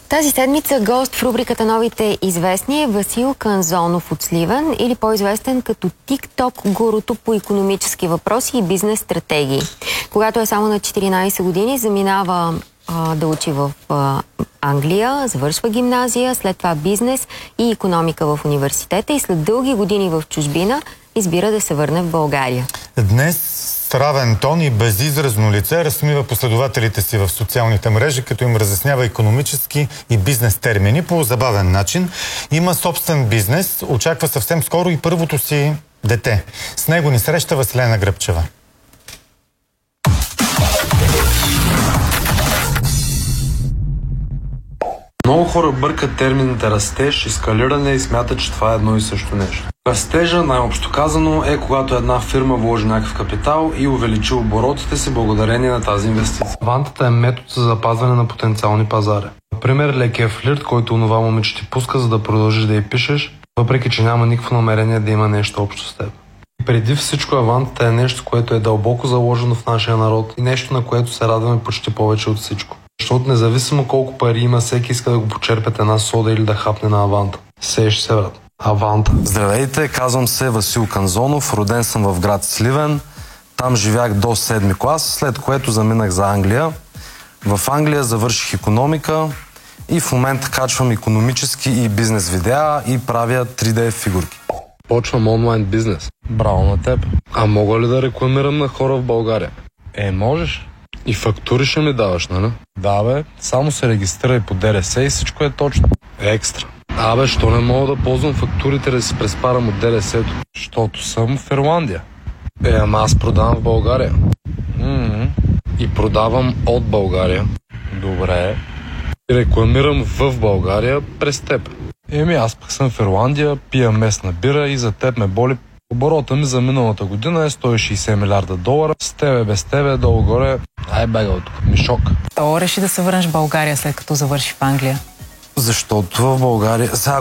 Тази седмица гост в рубриката Новите известни е Васил Канзонов от Сливен, или по-известен като TikTok гурото по икономически въпроси и бизнес стратегии. Когато е само на 14 години, заминава да учи в Англия, завършва гимназия, след това бизнес и икономика в университета и след дълги години в чужбина избира да се върне в България. Днес с равен тон и безизразно лице разсмива последователите си в социалните мрежи, като им разяснява икономически и бизнес термини по забавен начин. Има собствен бизнес, очаква съвсем скоро и първото си дете. С него ни среща Василена Гръбчева. Много хора бъркат термините растеж и скалиране и смятат, че това е едно и също нещо. Растежа, най-общо казано, е когато една фирма вложи някакъв капитал и увеличи оборотите си благодарение на тази инвестиция. Вантата е метод за запазване на потенциални пазари. Например, лекия флирт, който онова момиче ти пуска, за да продължиш да й пишеш, въпреки че няма никакво намерение да има нещо общо с теб. Преди всичко авантата е нещо, което е дълбоко заложено в нашия народ и нещо, на което се радваме почти повече от всичко. Защото независимо колко пари има, всеки иска да го почерпят една сода или да хапне на аванта. Сееш се, брат. Аванта. Здравейте, казвам се Васил Канзонов, роден съм в град Сливен. Там живях до 7 клас, след което заминах за Англия. В Англия завърших икономика и в момента качвам икономически и бизнес видеа и правя 3D фигурки. Почвам онлайн бизнес. Браво на теб. А мога ли да рекламирам на хора в България? Можеш. И фактури ще ми даваш, нали? Да, бе, само се регистрирай по ДДС и всичко е точно. Екстра. Що не мога да ползвам фактурите да си преспарам от ДДС-то? Защото съм в Ирландия. Ама аз продавам в България. И продавам от България. Добре. И рекламирам в България през теб. Аз пък съм в Ирландия, пия местна бира и за теб ме боли. Оборота ми за миналата година е 160 милиарда долара. С тебе, без тебе, долу-горе. Бегал тук. Мишок. То реши да се върнеш в България, след като завърши в Англия? Защото в България... Сега,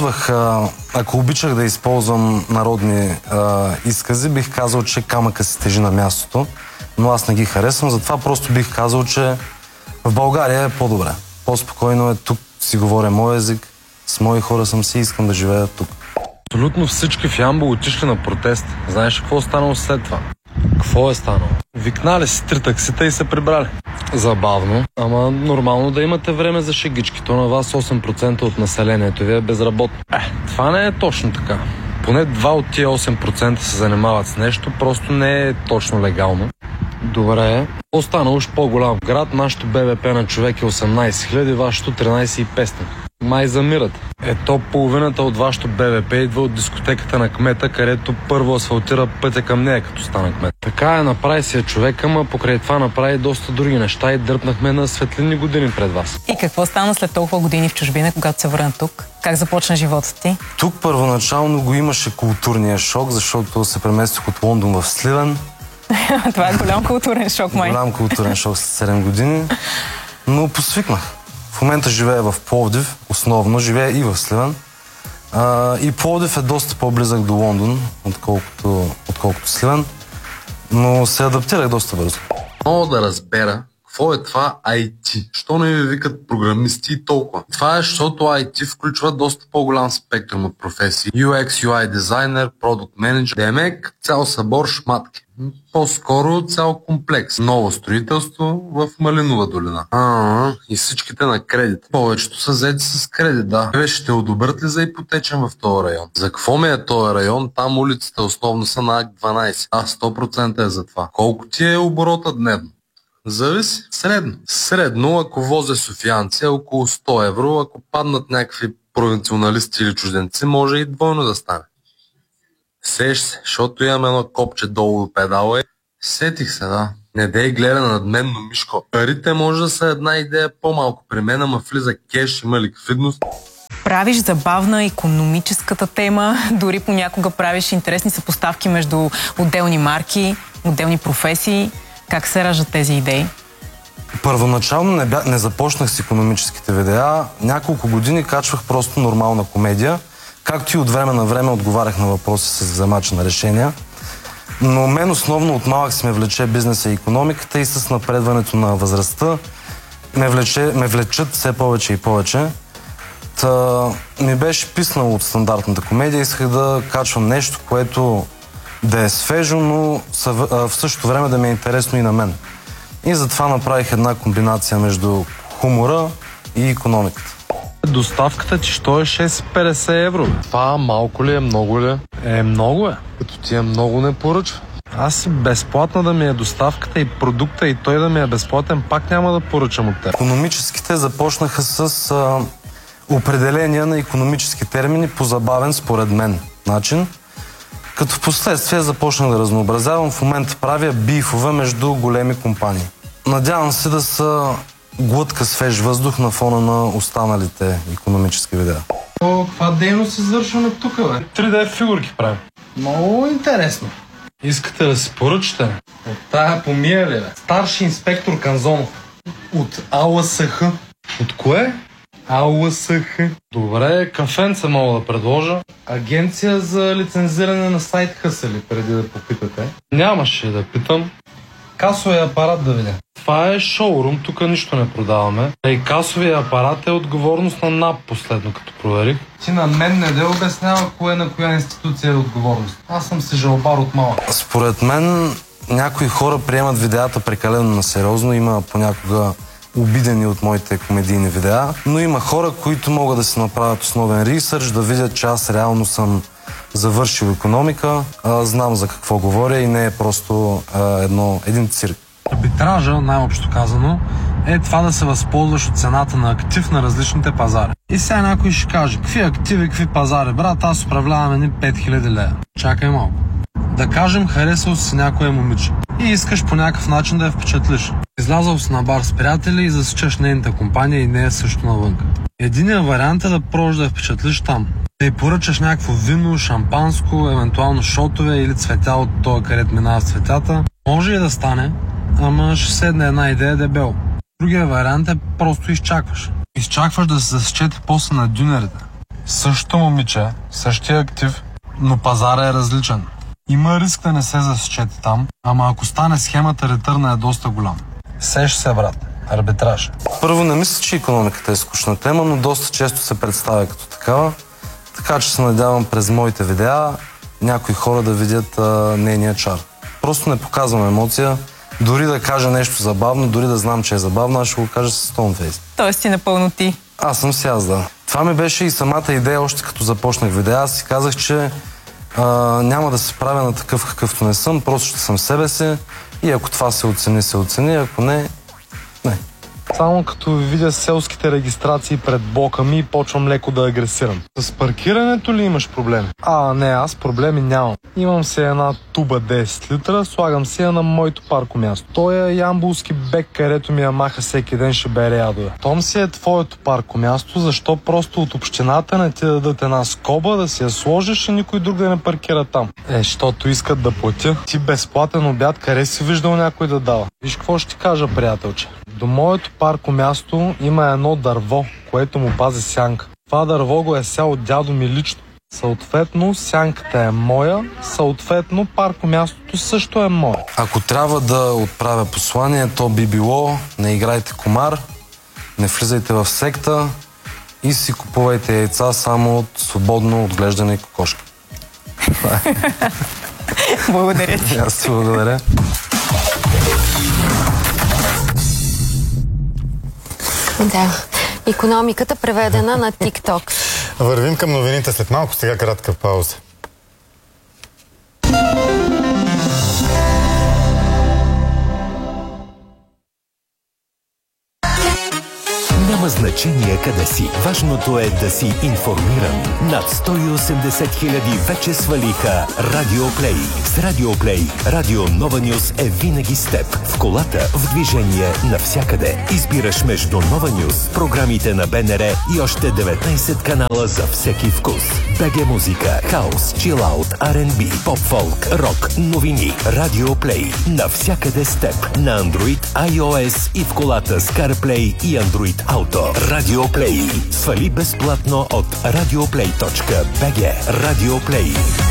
ако обичах да използвам народни изкази, бих казал, че камъка се тежи на мястото, но аз не ги харесвам, затова просто бих казал, че в България е по-добре. По-спокойно е, тук си говоря мой език, с мои хора съм си и искам да живея тук. Абсолютно всички в Ямбол отишли на протест. Знаеш какво е станало след това? Какво е станало? Викнали си 3 таксита и се прибрали. Забавно, ама нормално да имате време за шегички. То на вас 8% от населението ви е безработно. Това не е точно така. Поне 2 от тия 8% се занимават с нещо, просто не е точно легално. Добре, останал уж по-голям град, нашето БВП на човек е 18 000, вашето 13 500. Май замират. То половината от вашето БВП идва от дискотеката на кмета, където първо асфалтира пътя към нея, като стана кмет. Така направи си човек, ама покрай това направи доста други неща и дърпнахме на светлини години пред вас. И какво стана след толкова години в чужбина, когато се върна тук? Как започна живота ти? Тук първоначално го имаше културния шок, защото се преместих от Лондон в Сливен. Това е голям културен шок, май. Голям културен шок след 7 години, но посвикнах. В момента живея в Пловдив, основно живея и в Сливен. И Пловдив е доста по-близък до Лондон, отколкото Сливен, но се адаптирах доста бързо. Мога да разбера какво е това IT. Що не ви викат програмисти и толкова? Това е, защото IT включва доста по-голям спектрум от професии. UX, UI дизайнер, продукт менеджер, демек, цял събор шматки. По-скоро цял комплекс. Ново строителство в Малинова долина. И всичките на кредит. Повечето са взети с кредит, да. Ще одобрят ли за ипотечен в този район? За какво ми е този район? Там улиците основно са на Акт 12. 100% е за това. Колко ти е оборота дневно? Зависи. Средно, ако возя софиянци, около 100 евро. Ако паднат някакви провинционалисти или чужденци, може и двойно да стане. Сеш се, защото имам едно копче долу до педала и сетих се, да. Не дей гледа надменно, Мишко. Парите може да са една идея по-малко при мен, ама влиза кеш, има ликвидност. Правиш забавна икономическата тема, дори понякога правиш интересни съпоставки между отделни марки, отделни професии. Как се раждат тези идеи? Първоначално не започнах с икономическите видеа. Няколко години качвах просто нормална комедия, както и от време на време отговарях на въпроси с вземачи на решения. Но мен основно от малък се ме влече бизнеса и икономиката и с напредването на възрастта ме влечат все повече и повече. Ми беше писнало от стандартната комедия. Исках да качвам нещо, което да е свежо, но в същото време да ми е интересно и на мен. И затова направих една комбинация между хумора и икономиката. Доставката ти що е 6,50 евро? Това малко ли е, много ли е? Много е. Като ти е много не поръчва. Аз безплатна да ми е доставката и продукта и той да ми е безплатен, пак няма да поръчам от теб. Икономическите започнаха с определения на икономически термини по забавен, според мен, начин. Като в последствие започнах да разнообразявам. В момента правя бифове между големи компании. Надявам се да са глътка свеж въздух на фона на останалите икономически видеа. Каква дейност извършваме тук, бе? 3D фигурки правим. Много интересно. Искате да си поръчате? От тая помия ли, бе? Старши инспектор Канзонов. От АЛСХ. От кое? АЛСХ. Добре, кафенца мога да предложа. Агенция за лицензиране на сайт Хъсали, преди да попитате. Нямаше да питам. Касовия апарат да видя. Това е шоурум, тук нищо не продаваме. И касовия апарат е отговорност на НАП последно, като проверих. Ти на мен не да обяснява кое на коя институция е отговорност. Аз съм си жалбар от малък. Според мен някои хора приемат видеята прекалено насериозно. Има понякога обидени от моите комедийни видеа, но има хора, които могат да си направят основен ресърч, да видят, че аз реално съм завършил икономика, знам за какво говоря и не е просто един цирк. Арбитража, най-общо казано, е това да се възползваш от цената на актив на различните пазари. И сега някой ще каже, какви активи, какви пазари, брат, аз управлявам едни 5000 лева. Чакай малко. Да кажем, харесал си някое момиче и искаш по някакъв начин да я впечатлиш. Излязал си на бар с приятели и засичаш нейната компания и нея също навънка. Единият вариант е да пробваш да я впечатлиш там. Да й поръчаш някакво вино, шампанско, евентуално шотове или цветя от този, където минават цветята. Може и да стане, ама ще седне една идея дебел. Другия вариант е просто изчакваш. Изчакваш да се засечете после на дюнерите. Същото момиче, същия актив, но пазара е различен. Има риск да не се засечете там, ама ако стане схемата, ретърна е доста голям. Сеш се, брат. Арбитраж. Първо, не мисля, че икономиката е скучна тема, но доста често се представя като такава. Така че се надявам през моите видеа някои хора да видят нейния чар. Просто не показвам емоция. Дори да кажа нещо забавно, дори да знам, че е забавно, аз ще го кажа с стоунфейс. Тоест си напълно ти. Аз съм си аз, да. Това ми беше и самата идея, още като започнах видеа. Аз си казах, че няма да се правя на такъв какъвто не съм, просто ще съм себе си и ако това се оцени, ако не, не. Само като видя селските регистрации пред блока ми, почвам леко да агресирам. С паркирането ли имаш проблеми? Не, аз проблеми нямам. Имам си една туба 10 литра, слагам си я на моето паркомясто. Той е ямбулски бек, където ми я маха всеки ден, ще бере ядове. Том си е твоето паркомясто, защо просто от общината не ти дадат една скоба да си я сложиш и никой друг да не паркира там? Защото искат да платя. Ти безплатен обяд, къде си виждал някой да дава? Виж какво ще ти кажа, приятелче. До моето паркомясто има едно дърво, което му пази сянка. Това дърво го е сял дядо ми лично. Съответно, сянката е моя, съответно, паркомястото също е мое. Ако трябва да отправя послание, то би било: не играйте комар, не влизайте в секта и си купувайте яйца само от свободно отглеждане кокошки. Благодаря ти. Аз ти благодаря. Да. Икономиката преведена на TikTok. Вървим към новините след малко, сега кратка пауза. Няма значение къде си. Важното е да си информиран. Над 180 хиляди вече свалиха Радио Плей. С Радио Плей Радио Нова Нюз е винаги с теб. В колата, в движение, навсякъде. Избираш между Нова Нюз, програмите на БНР и още 19 канала за всеки вкус. БГ музика, хаус, чилаут, R&B, поп-фолк, рок, новини. Радио Плей. Навсякъде с теб. На Android, iOS и в колата с CarPlay и Android Auto. Радио Плей. Свали безплатно от radioplay.bg. Радио Плей.